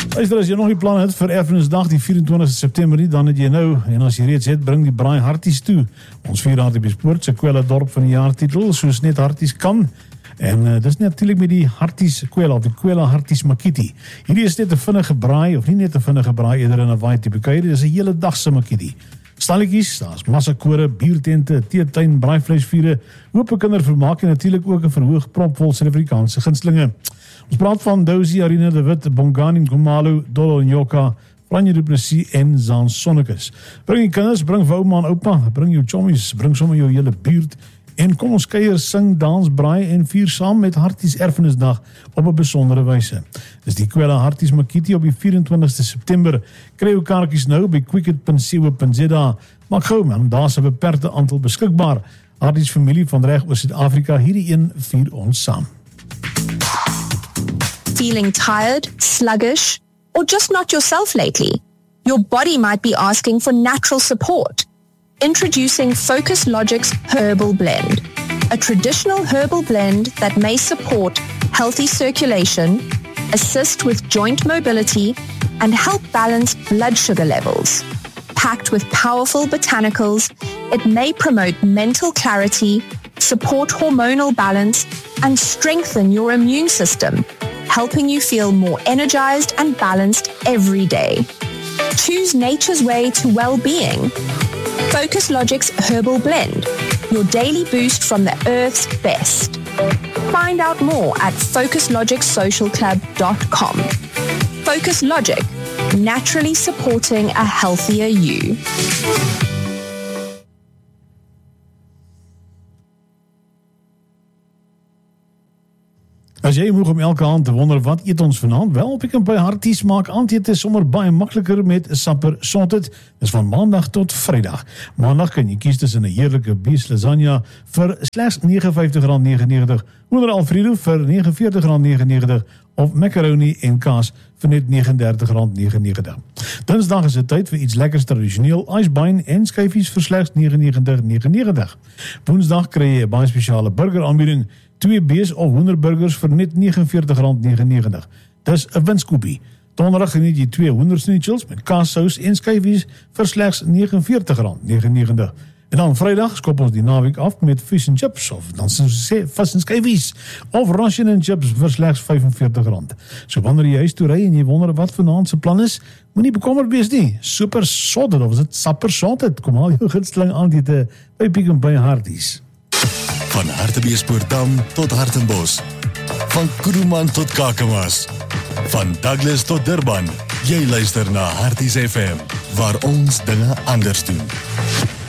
Luister, as jy nog nie plan het vir Erfenisdag die 24 September nie, dan het jy nou, en as jy reeds het, bring die braai harties toe. Ons vier Hartbeespoort se Kwela dorp van die jaar titel, soos net harties kan. En dis natuurlik met die harties Kwela, of die Kwela harties makiti. Hierdie is net 'n vinnige braai, of nie net 'n vinnige braai, eerder in 'n waai tipe kuier, dis 'n hele dag se makiti. Stalletjies, daar's massakore, biertente, teetuin, braaivleisvure, oop kindervermaak en natuurlik ook 'n verhoog propvol Suid-Afrikaanse gunstelinge. Ons praat van Dozie, Arina de Wit, Bongani Nkhumalo, Dolo Nyoka, Franje du Plessis en Zaan Sonnekus. Bring die kinders, bring vir ouma en oupa, bring jou chommies, bring sommer jou hele buurt en kom ons kuier, sing, dans, braai en vier saam met Harties Erfenisdag op 'n besondere wyse. Dis die Kwela Harties Makiti op die 24ste September. Kry jou kaartjies nou by quicket.co.za. Maak gou man, daar's 'n beperkte aantal beskikbaar. Harties familie van reg oor Suid-Afrika, hierdie een vier ons saam. Feeling tired, sluggish, or just not yourself lately? Your body might be asking for natural support. Introducing Focus Logic's Herbal Blend, a traditional herbal blend that may support healthy circulation, assist with joint mobility, and help balance blood sugar levels. Packed with powerful botanicals, it may promote mental clarity, support hormonal balance, and strengthen your immune system, helping you feel more energized and balanced every day. Choose nature's way to well-being. Focus Logic's Herbal Blend, your daily boost from the earth's best. Find out more at FocusLogicSocialClub.com. Focus Logic, naturally supporting a healthier you. As jy moeg om elke aand te wonder wat eet ons vanaand, wel op Pick n Pay Harties maak aandete sommer baie makliker met Sapper Sontet. Dis van maandag tot Vrydag. Maandag kan jy kies tussen 'n heerlike beef lasagna vir slegs R59.99, hoender Alfredo vir R49.99 of macaroni en kaas vir net R39.99. Dinsdag is dit tyd vir iets lekkers tradisioneel, ijsbein en skyfies vir slegs R39.99. Woensdag kry jy 'n baie spesiale burger aanbieding, 2 bees of hoenderburgers vir net R49.99. Dis 'n winskoopie. Donderdag geniet jy 2 hoendersnitchels met kaassous en skyfies vir slegs R49.99. En dan Vrydag skop ons die naweek af met fish and chips, of dan soos sê, vis en skyfies, of ration and chips vir slegs R45. So wanneer jy huis toe ry en jy wonder wat vanaand se plan is, moenie bekommerd wees nie. Super Sontet, of is dit Sapper Sontet? Kom al jou gunsteling aandete by Pick n Pay Harties. Van Hartbeespoortdam tot Hartenbos. Van Kuruman tot Kakamas. Van Douglas tot Durban. Jy luister na Harties FM, waar ons dinge anders doen.